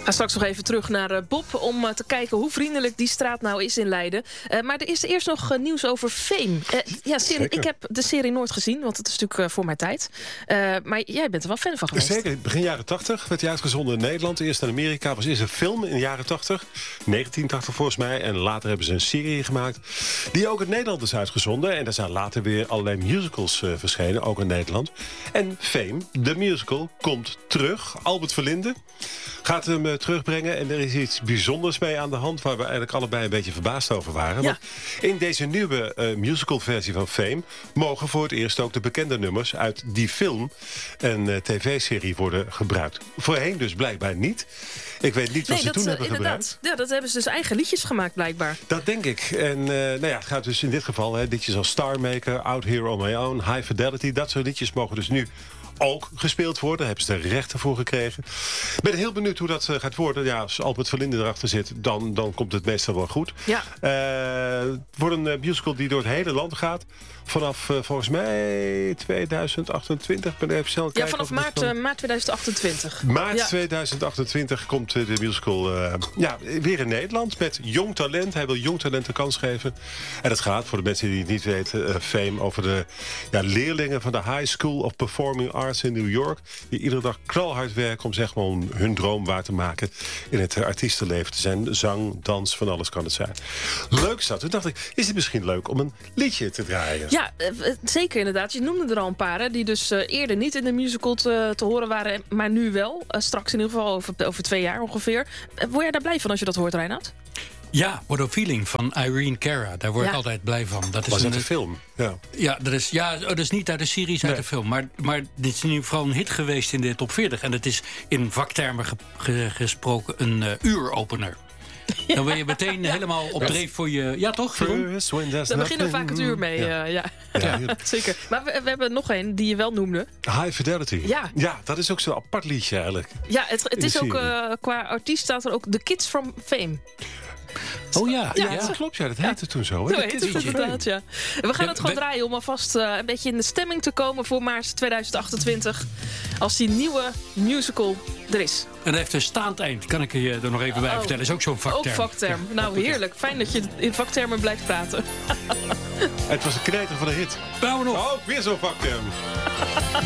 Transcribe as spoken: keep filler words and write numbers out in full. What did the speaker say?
Ga straks nog even terug naar uh, Bob om uh, te kijken hoe vriendelijk die straat nou is in Leiden. Uh, maar er is eerst nog uh, nieuws over Fame. Uh, ja, serie, ik heb de serie nooit gezien, want het is natuurlijk uh, voor mijn tijd. Uh, maar jij bent er wel fan van geweest. Zeker, begin jaren tachtig werd hij uitgezonden in Nederland. Eerst in Amerika, was eerst een film in de jaren tachtig. negentien tachtig volgens mij. En later hebben ze een serie gemaakt die ook in Nederland is uitgezonden. En daar zijn later weer allerlei musicals uh, verschenen, ook in Nederland. En Fame, de musical, komt terug. Albert Verlinde gaat hem uh, terugbrengen. En er is iets bijzonders mee aan de hand, waar we eigenlijk allebei een beetje verbaasd over waren. Ja. Want in deze nieuwe uh, musicalversie van Fame mogen voor het eerst ook de bekende nummers uit die film en uh, tv-serie worden gebruikt. Voorheen dus blijkbaar niet. Ik weet niet wat nee, ze dat, toen uh, hebben inderdaad. gebruikt. Ja, dat hebben ze dus eigen liedjes gemaakt blijkbaar. Dat denk ik. En uh, nou ja, het gaat dus in dit geval, hè, liedjes als Star Maker, Out Here on My Own, High Fidelity, dat soort liedjes mogen dus nu ook gespeeld worden. Daar hebben ze de rechten voor gekregen. Ik ben heel benieuwd hoe dat uh, gaat worden. Ja, als Albert Verlinde erachter zit, dan, dan komt het meestal wel goed. Ja. Uh, het wordt een uh, musical die door het hele land gaat. Vanaf uh, volgens mij tweeduizend achtentwintig. Ben even snel kijken. Ja, vanaf maart, uh, maart tweeduizend achtentwintig. Maart ja. tweeduizend achtentwintig komt uh, de musical uh, ja, weer in Nederland met jong talent. Hij wil jong talent de kans geven. En dat gaat, voor de mensen die het niet weten, uh, Fame over de ja, leerlingen van de High School of Performing Arts in New York, die iedere dag knalhard werken om zeg maar hun droom waar te maken in het uh, artiestenleven te zijn. Zang, dans, van alles kan het zijn. Leuk is dat. Toen dacht ik, is het misschien leuk om een liedje te draaien? Ja, uh, zeker inderdaad. Je noemde er al een paar, hè, die dus uh, eerder niet in de musical te, te horen waren, maar nu wel. Uh, straks in ieder geval over, over twee jaar ongeveer. Uh, word jij daar blij van als je dat hoort, Reinoud? Ja, What a Feeling van Irene Cara. Daar word ik ja. altijd blij van. Dat is Was een, het een film? Ja, ja, dat is, ja, dat is niet uit de series, nee. uit de film. Maar, maar dit is in ieder geval een hit geweest in de top veertig. En het is in vaktermen ge, ge, gesproken een uh, uuropener. Ja. Dan ben je meteen ja. helemaal op dreef voor je... Ja, toch? Daar beginnen we vaak het uur mee. Ja, uh, ja. ja. ja. Zeker. Maar we, we hebben nog een die je wel noemde. High Fidelity. Ja, ja dat is ook zo'n apart liedje eigenlijk. Ja, het, het is ook... Uh, qua artiest staat er ook The Kids from Fame. Oh ja, ja, ja. dat klopt. Ja, dat heette ja. toen zo. Hè? Zo heet het inderdaad, ja. We gaan ja, het gewoon we... draaien om alvast uh, een beetje in de stemming te komen voor maart tweeduizend achtentwintig. Als die nieuwe musical er is. En dat heeft een staand eind, kan ik je er nog even bij oh. vertellen. Is ook zo'n vakterm. Ook vakterm. Nou, heerlijk. Fijn dat je in vaktermen blijft praten. Het was een kneter van de hit. Bouwen nog. Oh, weer zo'n vakterm.